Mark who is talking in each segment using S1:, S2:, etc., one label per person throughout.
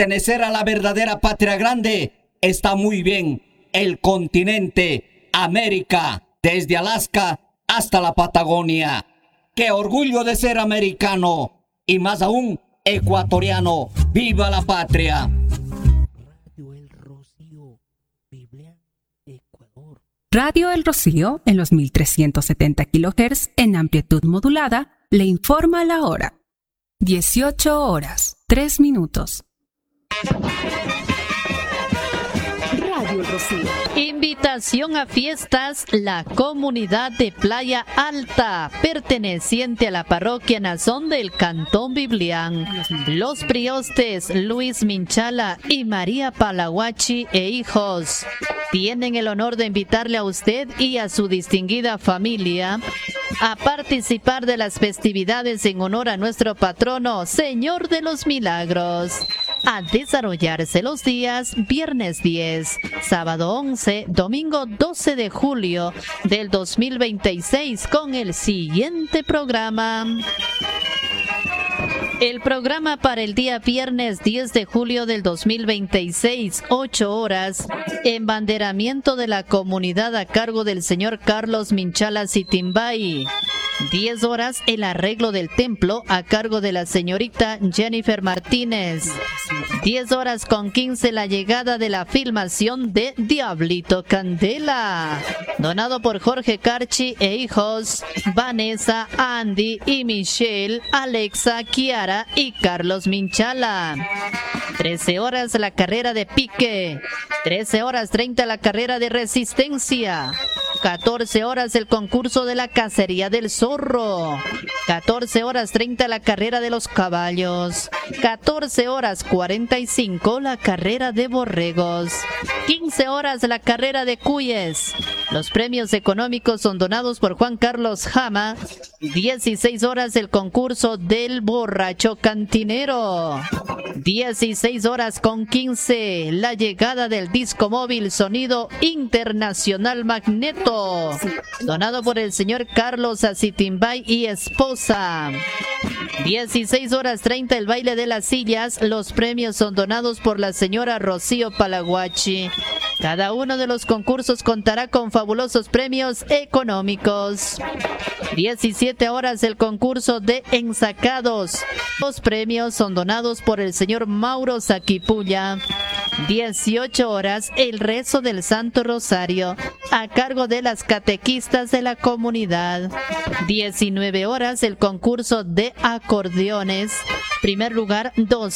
S1: Pertenecer a la verdadera patria grande está muy bien. El continente, América, desde Alaska hasta la Patagonia. ¡Qué orgullo de ser americano! Y más aún, ecuatoriano. ¡Viva la patria!
S2: Radio El Rocío, Biblia, Ecuador.
S3: Radio El Rocío, en los 1370 kHz en amplitud modulada, le informa la hora. 18 horas, 3 minutos.
S4: Radio El Rocío.
S5: Invitación a fiestas, la comunidad de Playa Alta, perteneciente a la parroquia Nazón del Cantón Biblián. Los priostes Luis Minchala y María Palahuachi e hijos tienen el honor de invitarle a usted y a su distinguida familia a participar de las festividades en honor a nuestro patrono, Señor de los Milagros, a desarrollarse los días viernes 10, sábado 11, domingo 12 de julio del 2026 con el siguiente programa. El programa para el día viernes 10 de julio del 2026, 8 horas, embanderamiento de la comunidad a cargo del señor Carlos Minchala Sitimbay. 10 horas, el arreglo del templo a cargo de la señorita Jennifer Martínez. 10 horas con 15, la llegada de la filmación de Diablito Candela, donado por Jorge Carchi e hijos, Vanessa, Andy y Michelle, Alexa, Kiara y Carlos Minchala. 13 horas, la carrera de pique. 13 horas 30, la carrera de resistencia. 14 horas, el concurso de la cacería del zorro. 14 horas 30, la carrera de los caballos. 14 horas 45, la carrera de borregos. 15 horas, la carrera de cuyes. Los premios económicos son donados por Juan Carlos Jama. 16 horas, el concurso del borracho cantinero. 16 horas con 15, la llegada del disco móvil Sonido Internacional Magneto, donado por el señor Carlos Acitimbay y esposa. 16 horas 30, el baile de las sillas. Los premios son donados por la señora Rocío Palahuachi. Cada uno de los concursos contará con fabulosos premios económicos. 17 horas, el concurso de ensacados. Los premios son donados por el señor Mauro Saquipulla. 18 horas, el rezo del Santo Rosario a cargo de las catequistas de la comunidad. 19 horas, el concurso de acordeones. Primer lugar,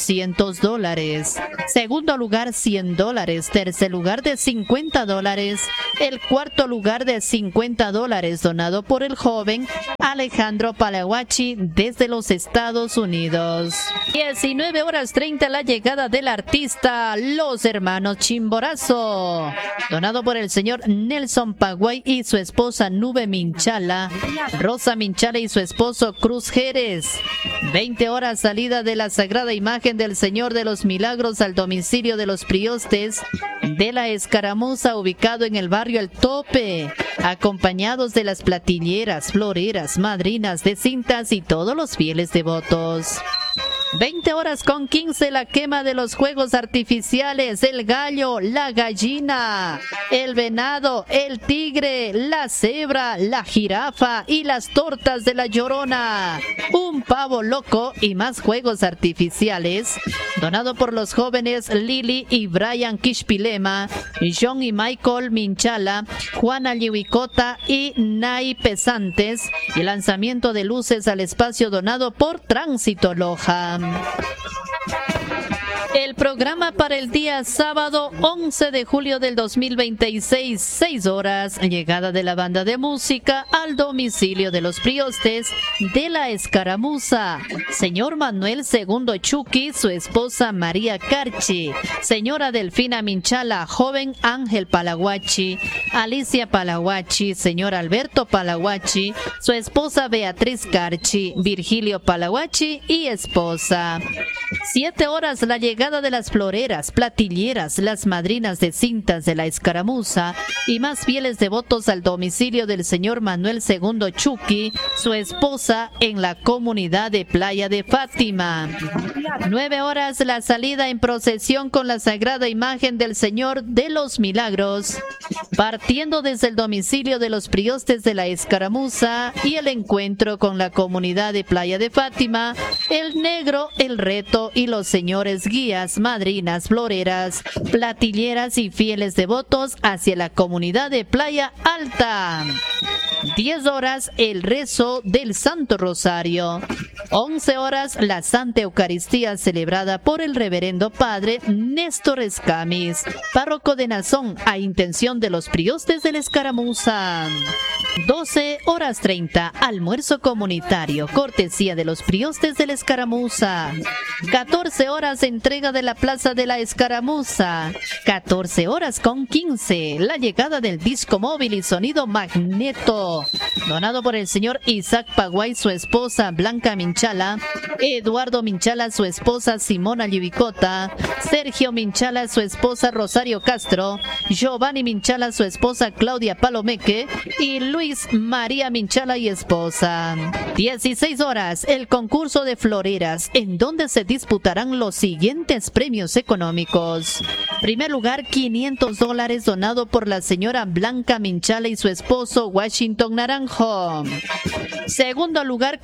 S5: $200. Segundo lugar, $100. Tercer lugar, de $50. El cuarto lugar, de $50, donado por el joven Alejandro Palahuachi desde los Estados Unidos. 19 horas 30, la llegada del artista Los Hermanos Chimborazo, donado por el señor Nelson Paguay y su esposa Nube Minchala, Rosa Minchala y su esposo Cruz Jerez. 20 horas, salida de la Sagrada Imagen del Señor de los Milagros al domicilio de los priostes de la Escaramuza, ubicado en el barrio El Tope, acompañados de las platilleras, floreras, madrinas de cintas y todos los fieles devotos. 20 horas con 15, la quema de los juegos artificiales, el gallo, la gallina, el venado, el tigre, la cebra, la jirafa y las tortas de la Llorona, un pavo loco y más juegos artificiales, donado por los jóvenes Lili y Brian Kishpilema, John y Michael Minchala, Juana Liwicota y Nay Pesantes, y lanzamiento de luces al espacio donado por Tránsito Loja. El programa para el día sábado 11 de julio del 2026, 6 horas, llegada de la banda de música al domicilio de los priostes de la Escaramuza, señor Manuel II Chucky, su esposa María Carchi, señora Delfina Minchala, joven Ángel Palahuachi, Alicia Palahuachi, señor Alberto Palahuachi, su esposa Beatriz Carchi, Virgilio Palahuachi y esposa. 7 horas, la llegada llegada de las floreras, platilleras, las madrinas de cintas de la escaramuza y más fieles devotos al domicilio del señor Manuel II Chucky, su esposa, en la comunidad de Playa de Fátima. 9 horas la salida en procesión con la sagrada imagen del Señor de los Milagros, partiendo desde el domicilio de los priostes de la escaramuza y el encuentro con la comunidad de Playa de Fátima, el negro, el reto y los señores guías, madrinas, floreras, platilleras y fieles devotos hacia la comunidad de Playa Alta. 10 horas el rezo del Santo Rosario. 11 horas la Santa Eucaristía celebrada por el Reverendo Padre Néstor Escamis, párroco de Nazón, a intención de los priostes de la escaramuza. 12 horas 30 almuerzo comunitario, cortesía de los priostes de la escaramuza. 14 horas entrega de la plaza de la escaramuza. 14 horas con 15 la llegada del disco móvil y sonido Magneto, donado por el señor Isaac Paguay, su esposa Blanca Minchala, Eduardo Minchala, su esposa Simona Llivicota, Sergio Minchala, su esposa Rosario Castro, Giovanni Minchala, su esposa Claudia Palomeque y Luis María Minchala y esposa. 16 horas el concurso de floreras, en donde se disputarán los siguientes premios económicos. Primer lugar, $500 donado por la señora Blanca Minchala y su esposo Washington Naranjo. Segundo lugar,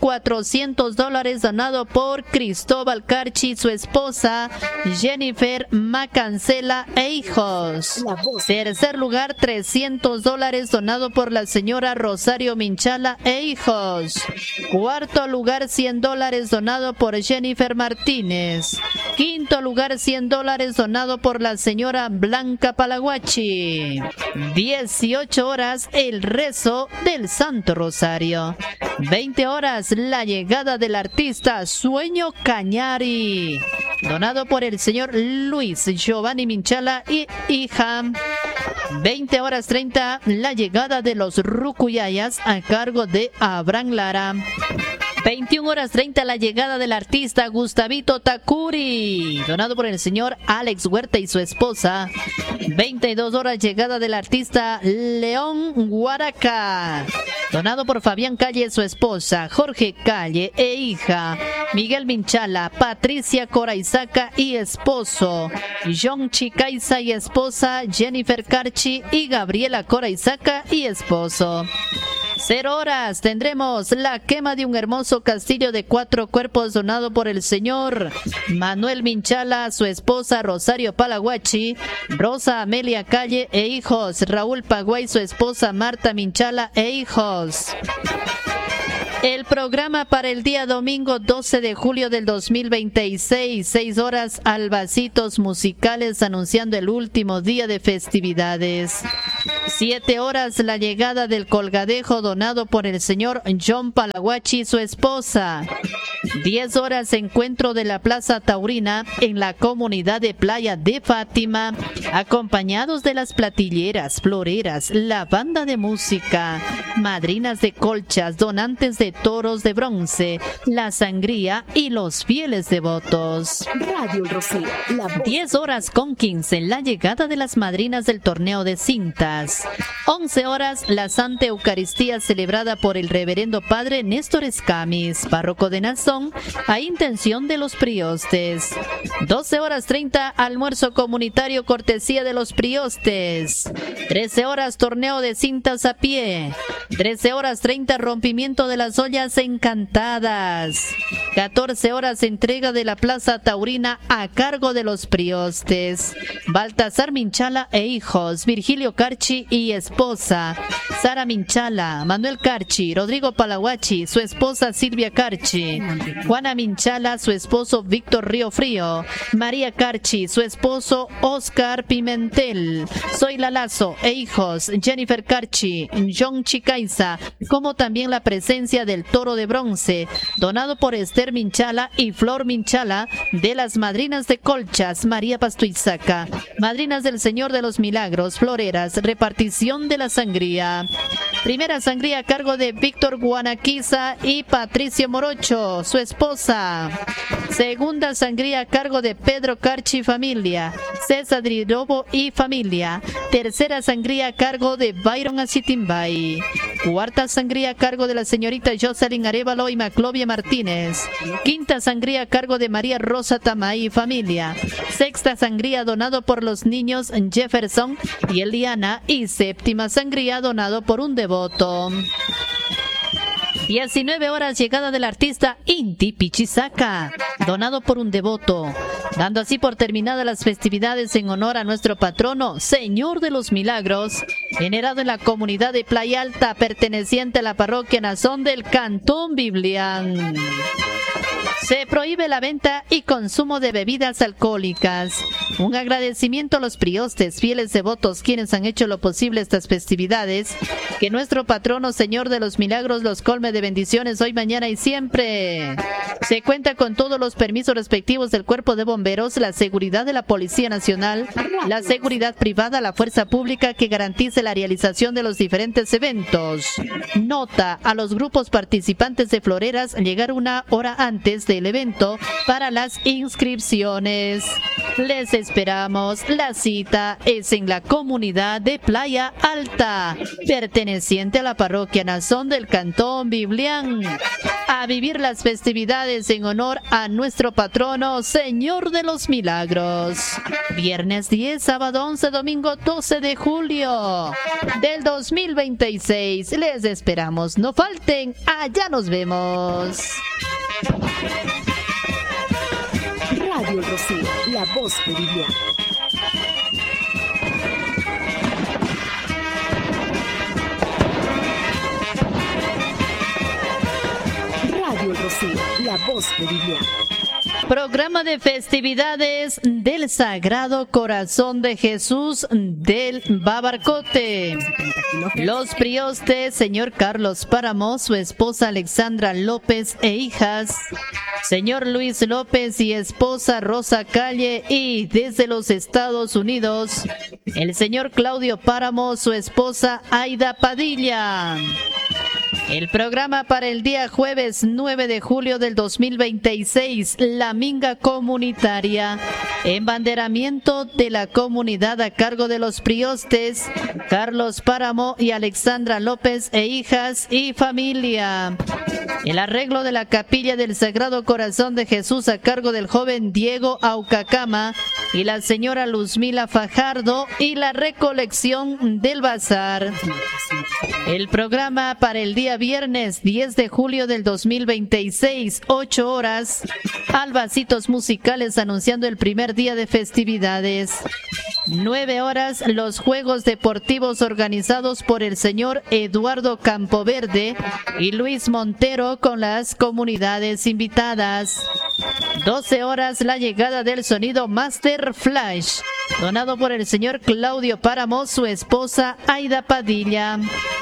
S5: $400 donado por Cristóbal Carchi y su esposa Jennifer Macancela e hijos. Tercer lugar, $300 donado por la señora Rosario Minchala e hijos. Cuarto lugar, $100 donado por Jennifer Martínez. Quinto lugar, $100 donado por la señora Blanca Palaguachi. 18 horas el rezo del Santo Rosario. 20 horas la llegada del artista Sueño Cañari, donado por el señor Luis Giovanni Minchala y hija. 20 horas 30 la llegada de los Rucuyayas a cargo de Abraham Lara. 21 horas 30 la llegada del artista Gustavito Takuri, donado por el señor Alex Huerta y su esposa. 22 horas llegada del artista León Guaraca, donado por Fabián Calle, su esposa, Jorge Calle e hija, Miguel Minchala, Patricia Coraizaca y esposo, John Chicaiza y esposa, Jennifer Carchi y Gabriela Coraizaca y esposo. 0 horas tendremos la quema de un hermoso castillo de 4 cuerpos donado por el señor Manuel Minchala, su esposa Rosario Palaguachi, Rosa Amelia Calle e hijos, Raúl Paguay, su esposa Marta Minchala e hijos. El programa para el día domingo 12 de julio del 2026, 6 horas albacitos musicales anunciando el último día de festividades. 7 horas la llegada del colgadejo donado por el señor John Palaguachi y su esposa. 10 horas encuentro de la Plaza Taurina en la comunidad de Playa de Fátima, acompañados de las platilleras, floreras, la banda de música, madrinas de colchas, donantes de toros de bronce, la sangría y los fieles devotos.
S4: Radio El Rocío, la voz.
S5: 10 horas con 15 la llegada de las madrinas del torneo de cintas. 11 horas la Santa Eucaristía celebrada por el Reverendo Padre Néstor Escamis, párroco de Nazón, a intención de los priostes. 12 horas 30 almuerzo comunitario cortesía de los priostes. 13 horas torneo de cintas a pie. 13 horas 30 rompimiento de las ollas encantadas. 14 horas entrega de la Plaza Taurina a cargo de los priostes. Baltasar Minchala e hijos, Virgilio Carchi y esposa, Sara Minchala, Manuel Carchi, Rodrigo Palaguachi, su esposa Silvia Carchi, Juana Minchala, su esposo Víctor Río Frío, María Carchi, su esposo Oscar Pimentel, Zoila Lazo e hijos, Jennifer Carchi, John Chicaiza, como también la presencia del toro de bronce, donado por Esther Minchala y Flor Minchala, de las madrinas de colchas, María Pastuizaca, madrinas del Señor de los Milagros, floreras, repartición de la sangría. Primera sangría a cargo de Víctor Guanaquiza y Patricio Morocho, su esposa. Segunda sangría a cargo de Pedro Carchi y familia, César Drirobo y familia. Tercera sangría a cargo de Byron Acitimbay. Cuarta sangría a cargo de la señorita Jocelyn Arevalo y Maclovia Martínez. Quinta sangría a cargo de María Rosa Tamay y familia. Sexta sangría donado por los niños Jefferson y Eliana. Y séptima sangría donado por un devoto. 19 horas, llegada del artista Inti Pichisaca, donado por un devoto, dando así por terminadas las festividades en honor a nuestro patrono, Señor de los Milagros, generado en la comunidad de Playa Alta, perteneciente a la parroquia Nazón del Cantón Biblián. Se prohíbe la venta y consumo de bebidas alcohólicas. Un agradecimiento a los priostes, fieles devotos, quienes han hecho lo posible estas festividades. Que nuestro patrono, Señor de los Milagros, los colme de bendiciones hoy, mañana y siempre. Se cuenta con todos los permisos respectivos del Cuerpo de Bomberos, la seguridad de la Policía Nacional, la seguridad privada, la fuerza pública que garantice la realización de los diferentes eventos. Nota a los grupos participantes de floreras llegar una hora antes del evento para las inscripciones. Les esperamos. La cita es en la comunidad de Playa Alta, perteneciente a la parroquia Nazón del Cantón Biblián, a vivir las festividades en honor a nuestro patrono, Señor de los Milagros. Viernes 10, sábado 11, domingo 12 de julio del 2026. Les esperamos. No falten. Allá nos vemos.
S4: Radio El Rocío, la voz de Biblia. Radio El Rocío, la voz de Biblia.
S5: Programa de festividades del Sagrado Corazón de Jesús del Babarcote. Los priostes, señor Carlos Páramo, su esposa Alexandra López e hijas, señor Luis López y esposa Rosa Calle, y desde los Estados Unidos, el señor Claudio Páramo, su esposa Aida Padilla. El programa para el día jueves 9 de julio del 2026, la minga comunitaria, embanderamiento de la comunidad a cargo de los priostes Carlos Páramo y Alexandra López e hijas y familia. El arreglo de la capilla del Sagrado Corazón de Jesús a cargo del joven Diego Aucacama y la señora Luzmila Fajardo, y la recolección del bazar. El programa para el día viernes 10 de julio del 2026, 8 horas, albacitos musicales anunciando el primer día de festividades. 9 horas, los juegos deportivos organizados por el señor Eduardo Campoverde y Luis Montero con las comunidades invitadas. 12 horas, la llegada del sonido Master Flash, donado por el señor Claudio Páramo, su esposa Aida Padilla.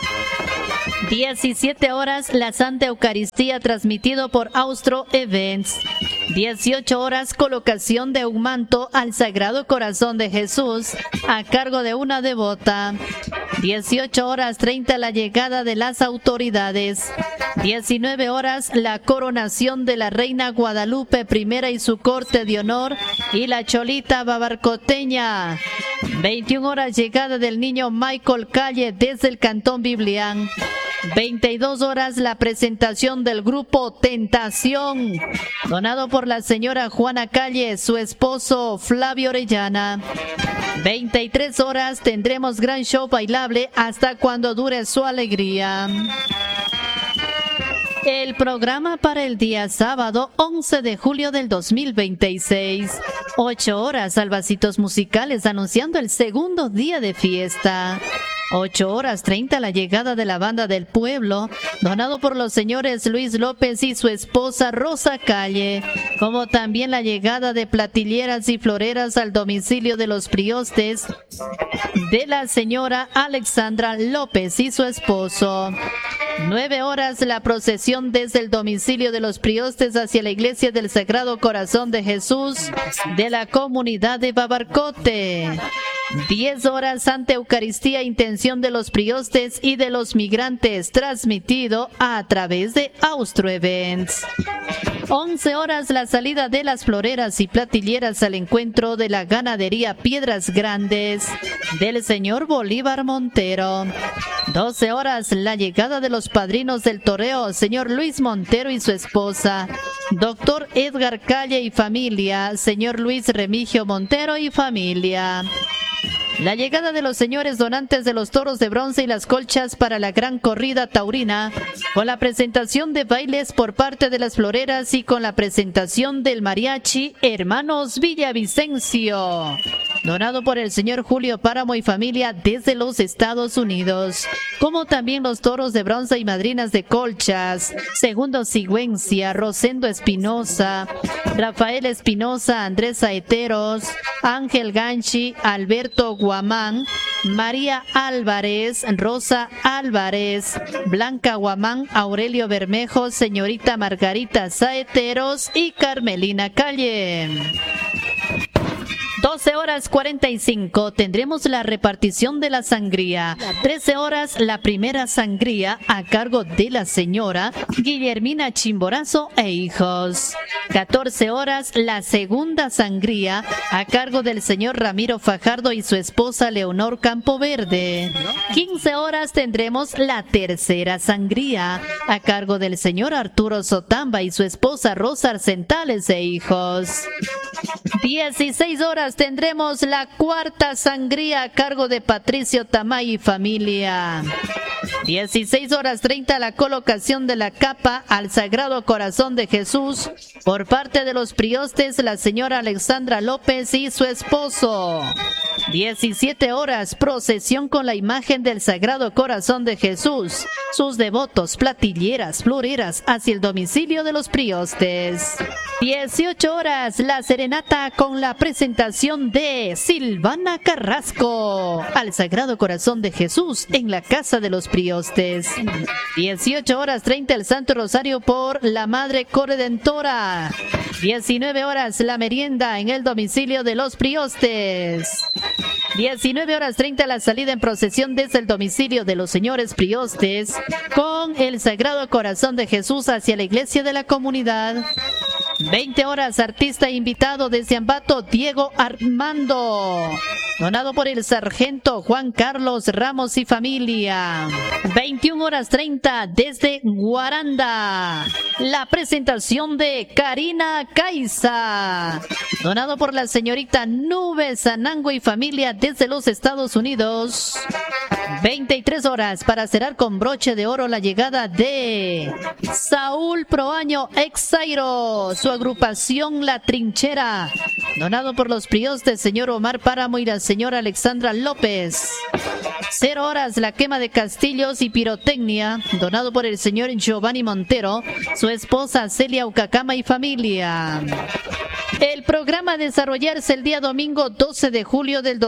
S5: 17 horas, la Santa Eucaristía transmitido por Austro Events. 18 horas, colocación de un manto al Sagrado Corazón de Jesús a cargo de una devota. 18 horas 30, la llegada de las autoridades. 19 horas, la coronación de la Reina Guadalupe I y su corte de honor y la Cholita babarcoteña. 21 horas, llegada del niño Michael Calle desde el Cantón Biblián. 22 horas, la presentación del grupo Tentación, donado por la señora Juana Calle, su esposo Flavio Orellana. 23 horas, tendremos gran show bailable hasta cuando dure su alegría. El programa para el día sábado 11 de julio del 2026. 8 horas, albacitos musicales anunciando el segundo día de fiesta. 8 horas 30, la llegada de la banda del pueblo, donado por los señores Luis López y su esposa Rosa Calle, como también la llegada de platilleras y floreras al domicilio de los priostes de la señora Alexandra López y su esposo. 9 horas, la procesión desde el domicilio de los priostes hacia la iglesia del Sagrado Corazón de Jesús de la comunidad de Babarcote. 10 horas Santa Eucaristía, intención de los priostes y de los migrantes, transmitido a través de Austro Events. 11 horas la salida de las floreras y platilleras al encuentro de la ganadería Piedras Grandes del señor Bolívar Montero. 12 horas la llegada de los padrinos del toreo, señor Luis Montero y su esposa, doctor Edgar Calle y familia, señor Luis Remigio Montero y familia. La llegada de los señores donantes de los toros de bronce y las colchas para la gran corrida taurina, con la presentación de bailes por parte de las floreras y con la presentación del mariachi Hermanos Villavicencio, donado por el señor Julio Páramo y familia desde los Estados Unidos, como también los toros de bronce y madrinas de colchas, Segundo Sigüencia, Rosendo Espinosa, Rafael Espinosa, Andrés Saeteros, Ángel Ganchi, Alberto Guamán, María Álvarez, Rosa Álvarez, Blanca Guamán, Aurelio Bermejo, señorita Margarita Saeteros y Carmelina Calle. 12 horas 45 tendremos la repartición de la sangría. 13 horas la primera sangría a cargo de la señora Guillermina Chimborazo e hijos. 14 horas la segunda sangría a cargo del señor Ramiro Fajardo y su esposa Leonor Campoverde. 15 horas tendremos la tercera sangría a cargo del señor Arturo Sotamba y su esposa Rosa Arcentales e hijos. 16 horas tendremos la cuarta sangría a cargo de Patricio Tamay y familia. 16 horas 30 la colocación de la capa al Sagrado Corazón de Jesús por parte de los priostes, la señora Alexandra López y su esposo. 17 horas procesión con la imagen del Sagrado Corazón de Jesús, sus devotos, platilleras, floreras hacia el domicilio de los priostes. 18 horas la serenata con la presentación de Silvana Carrasco al Sagrado Corazón de Jesús en la casa de los priostes. 18 horas 30 el Santo Rosario por la Madre Corredentora. 19 horas la merienda en el domicilio de los priostes. 19 horas 30 la salida en procesión desde el domicilio de los señores priostes con el Sagrado Corazón de Jesús hacia la iglesia de la comunidad. 20 horas artista invitado desde Ambato, Diego Armando, donado por el sargento Juan Carlos Ramos y familia. 21 horas 30 desde Guaranda, la presentación de Karina Caiza, donado por la señorita Nubes Anango y familia desde los Estados Unidos. 23 horas para cerrar con broche de oro la llegada de Saúl Proaño Exairo, su agrupación La Trinchera, donado por los priostes señor Omar Páramo y la señora Alexandra López. 0 horas la quema de castillos y pirotecnia, donado por el señor Giovanni Montero, su esposa Celia Ucacama y familia. El programa a desarrollarse el día domingo 12 de julio del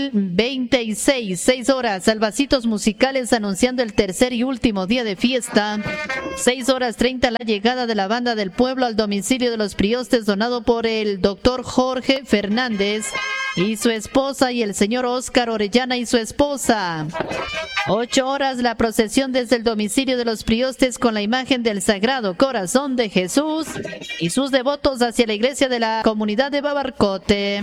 S5: 2026, 6 horas, salvacitos musicales anunciando el tercer y último día de fiesta. 6 horas 30 la llegada de la banda del pueblo al domicilio de los priostes, donado por el doctor Jorge Fernández y su esposa y el señor Óscar Orellana y su esposa. 8 horas la procesión desde el domicilio de los priostes con la imagen del Sagrado Corazón de Jesús y sus devotos hacia la iglesia de la comunidad de Babarcote.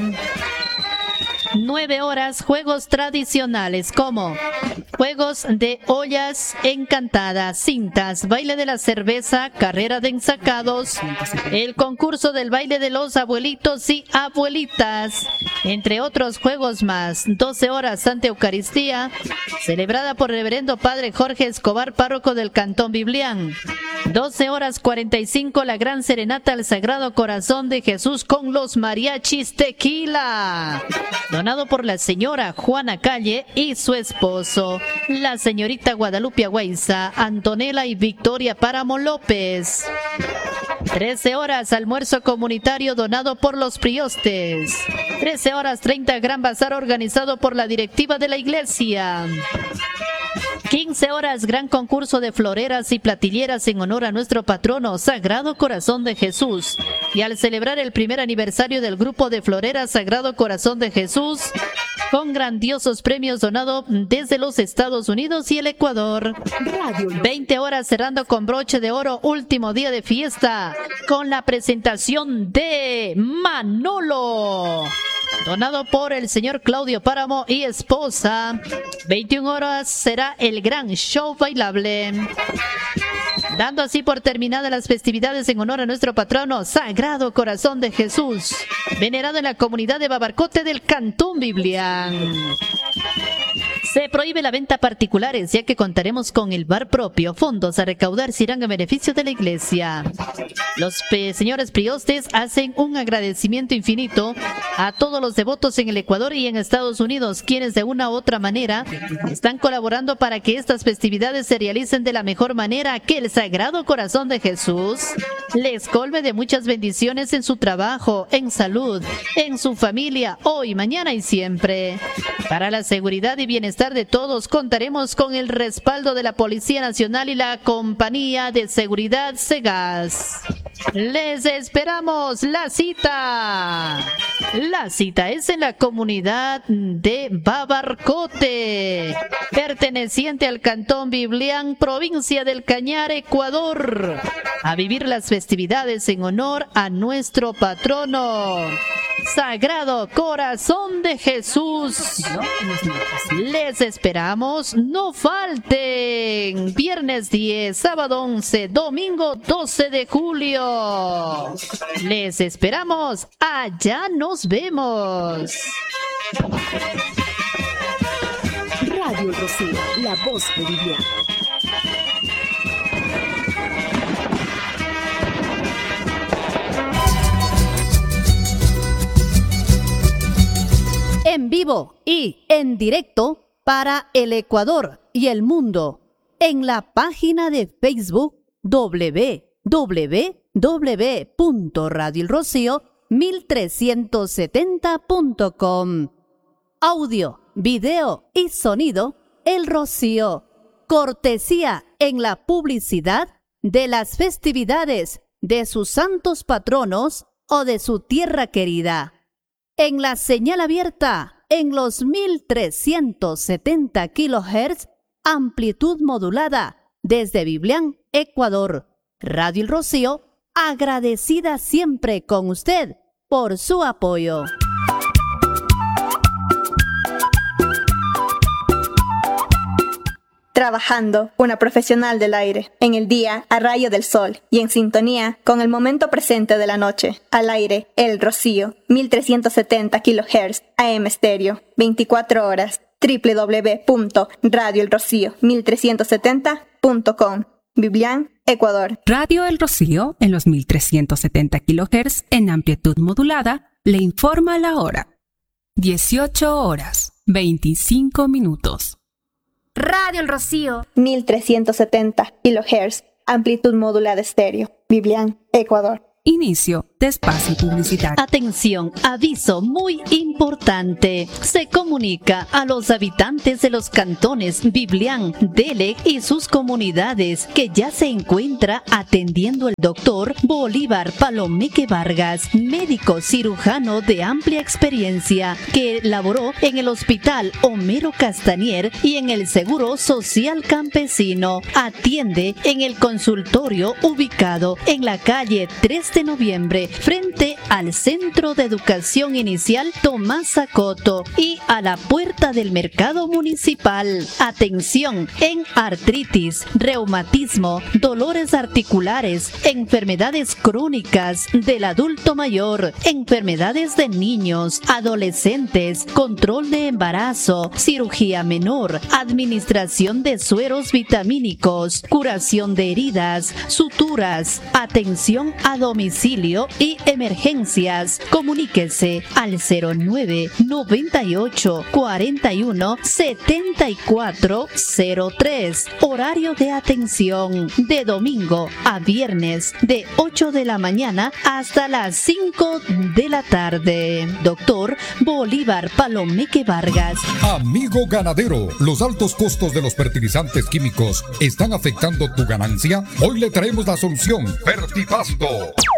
S5: 9 horas juegos tradicionales como juegos de ollas encantadas, cintas, baile de la cerveza, carrera de ensacados, el concurso del baile de los abuelitos y abuelitas, entre otros juegos más. 12 horas Santa Eucaristía, celebrada por el reverendo padre Jorge Escobar, párroco del Cantón Biblián. 12 horas 45 la gran serenata al Sagrado Corazón de Jesús con los mariachis Tequila, donado por la señora Juana Calle y su esposo, la señorita Guadalupe Agüeiza, Antonella y Victoria Páramo López. 13 horas almuerzo comunitario donado por los priostes. 13 horas 30 gran bazar organizado por la directiva de la iglesia. 15 horas gran concurso de floreras y platilleras en honor a nuestro patrono Sagrado Corazón de Jesús. Y al celebrar el primer aniversario del grupo de floreras Sagrado Corazón de Jesús, con grandiosos premios donados desde los Estados Unidos y el Ecuador. 20 horas cerrando con broche de oro, último día de fiesta, con la presentación de Manolo, donado por el señor Claudio Páramo y esposa. 21 horas será el gran show bailable. Dando así por terminadas las festividades en honor a nuestro patrono Sagrado Corazón de Jesús, venerado en la comunidad de Babarcote del Cantón Biblián. Se prohíbe la venta a particulares, ya que contaremos con el bar propio. Fondos a recaudar se irán a beneficio de la iglesia. Los señores priostes hacen un agradecimiento infinito a todos los devotos en el Ecuador y en Estados Unidos, quienes de una u otra manera están colaborando para que estas festividades se realicen de la mejor manera. Que el Sagrado Corazón de Jesús les colme de muchas bendiciones en su trabajo, en salud, en su familia, hoy, mañana y siempre. Para la seguridad y bienestar de todos, contaremos con el respaldo de la Policía Nacional y la Compañía de Seguridad Segas. Les esperamos. La cita es en la comunidad de Babarcote, perteneciente al Cantón Biblián, provincia del Cañar, Ecuador, a vivir las festividades en honor a nuestro patrono Sagrado Corazón de Jesús. Les esperamos, no falten. Viernes 10, sábado 11, domingo 12 de julio. Les esperamos, allá nos vemos.
S4: Radio El Rocío, la voz de Biblián.
S6: En vivo y en directo para el Ecuador y el mundo en la página de Facebook www.radioelrocío1370.com. Audio, video y sonido El Rocío. Cortesía en la publicidad de las festividades de sus santos patronos o de su tierra querida. En la señal abierta en los 1370 kHz, amplitud modulada desde Biblián, Ecuador. Radio El Rocío, agradecida siempre con usted por su apoyo.
S7: Trabajando, una profesional del aire, en el día a rayo del sol y en sintonía con el momento presente de la noche. Al aire, El Rocío, 1370 kHz, AM estéreo, 24 horas, www.radioelrocío1370.com. Biblián, Ecuador.
S3: Radio El Rocío, en los 1370 kHz, en amplitud modulada, le informa la hora. 18 horas, 25 minutos.
S8: Radio El Rocío,
S7: 1370 kHz, amplitud modulada estéreo, Biblián, Ecuador.
S3: Inicio de espacio publicitario.
S5: Atención, aviso muy importante. Se comunica a los habitantes de los cantones Biblián, Delec y sus comunidades que ya se encuentra atendiendo el doctor Bolívar Palomeque Vargas, médico cirujano de amplia experiencia que laboró en el Hospital Homero Castañer y en el Seguro Social Campesino. Atiende en el consultorio ubicado en la calle 3 de noviembre, frente al Centro de Educación Inicial Tomás Zacoto y a la puerta del Mercado Municipal. Atención en artritis, reumatismo, dolores articulares, enfermedades crónicas del adulto mayor, enfermedades de niños, adolescentes, control de embarazo, cirugía menor, administración de sueros vitamínicos, curación de heridas, suturas, atención a domicilio y emergencias. Comuníquese al 09 98 41 74 03. Horario de atención de domingo a viernes de 8 de la mañana hasta las 5 de la tarde. Doctor Bolívar Palomeque Vargas.
S9: Amigo ganadero, ¿los altos costos de los fertilizantes químicos están afectando tu ganancia? Hoy le traemos la solución. Fertipasto.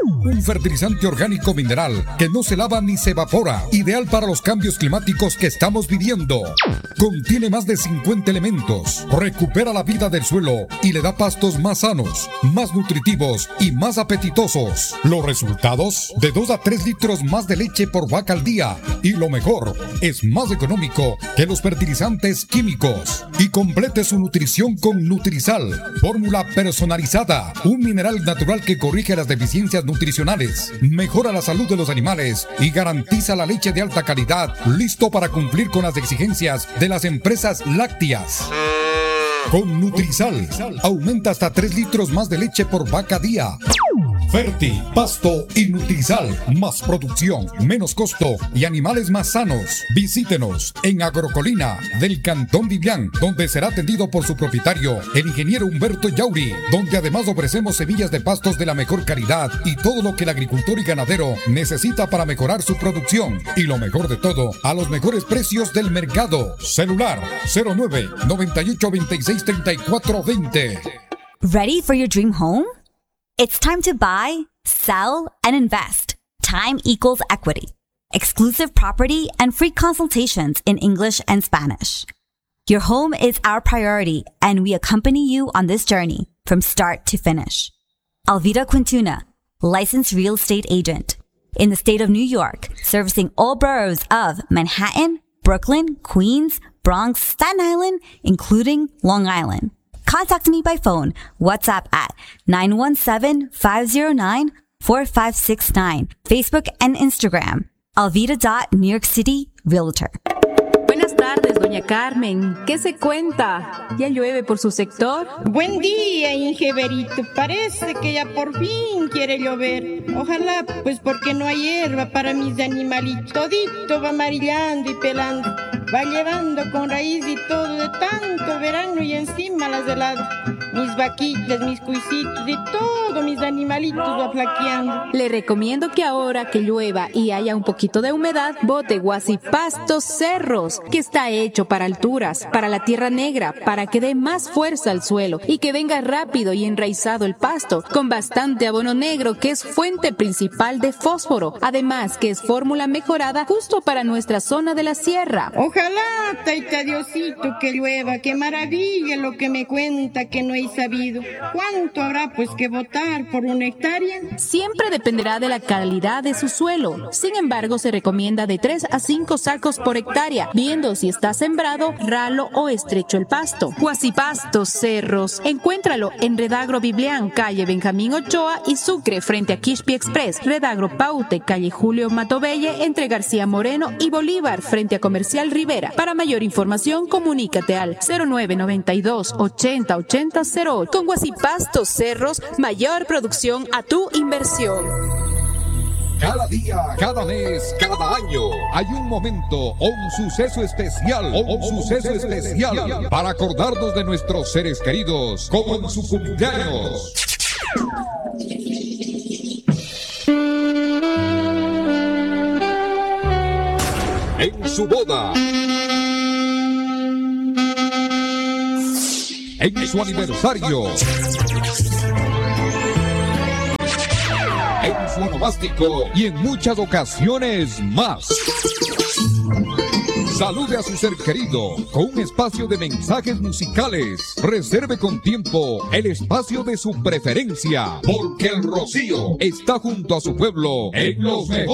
S9: Un fertilizante orgánico mineral que no se lava ni se evapora, ideal para los cambios climáticos que estamos viviendo. Contiene más de 50 elementos, recupera la vida del suelo y le da pastos más sanos, más nutritivos y más apetitosos. Los resultados: de 2 a 3 litros más de leche por vaca al día. Y lo mejor, es más económico que los fertilizantes químicos. Y complete su nutrición con Nutrizal, fórmula personalizada, un mineral natural que corrige las deficiencias nutricionales, mejora la salud de los animales y garantiza la leche de alta calidad, listo para cumplir con las exigencias de las empresas lácteas. Con Nutrizal, aumenta hasta 3 litros más de leche por vaca día. Ferti, Pasto y Nutrizal. Más producción, menos costo y animales más sanos. Visítenos en Agrocolina del Cantón Vivian, donde será atendido por su propietario, el ingeniero Humberto Yauri, donde además ofrecemos semillas de pastos de la mejor calidad y todo lo que el agricultor y ganadero necesita para mejorar su producción. Y lo mejor de todo, a los mejores precios del mercado. Celular 09 98 26 34 20.
S10: Ready for your dream home? It's time to buy, sell, and invest. Time equals equity. Exclusive property and free consultations in English and Spanish. Your home is our priority, and we accompany you on this journey from start to finish. Alvira Quintuna, licensed real estate agent. In the state of New York, servicing all boroughs of Manhattan, Brooklyn, Queens, Bronx, Staten Island, including Long Island. Contact me by phone, WhatsApp at 917-509-4569, Facebook and Instagram, Alvira.New York City Realtor.
S11: Buenas tardes, doña Carmen. ¿Qué se cuenta? ¿Ya llueve por su sector?
S12: Buen día, Ingeberito. Parece que ya por fin quiere llover. Ojalá, pues porque no hay hierba para mis animalitos. Todito va amarillando y pelando. Va llevando con raíz y todo de tanto verano y encima las heladas. Mis vaquitas, mis cuisitos y todo mis animalitos va flaqueando.
S11: Le recomiendo que ahora que llueva y haya un poquito de humedad, bote Guasipastos Cerros, que está hecho para alturas, para la tierra negra, para que dé más fuerza al suelo y que venga rápido y enraizado el pasto, con bastante abono negro que es fuente principal de fósforo, además que es fórmula mejorada justo para nuestra zona de la sierra.
S12: Ojalá, taita Diosito, que llueva, qué maravilla lo que me cuenta que no he sabido. ¿Cuánto habrá pues que botar por una hectárea?
S11: Siempre dependerá de la calidad de su suelo. Sin embargo, se recomienda de 3 a 5 sacos por hectárea, viendo si está sembrado, ralo o estrecho el pasto. Guasipastos Cerros, encuéntralo en Redagro Biblián, calle Benjamín Ochoa y Sucre, frente a Quixpi Express. Redagro Paute, calle Julio Matobelle, entre García Moreno y Bolívar, frente a Comercial Rivera. Para mayor información, comunícate al 0992 80 80 08. Con Guasipastos Cerros, mayor producción a tu inversión.
S9: Cada día, cada mes, cada año, hay un momento o un suceso especial, para acordarnos de nuestros seres queridos, como en su cumpleaños. En su boda. En su aniversario. En su onomástico y en muchas ocasiones más. Salude a su ser querido con un espacio de mensajes musicales. Reserve con tiempo el espacio de su preferencia, porque el Rocío está junto a su pueblo en los mejores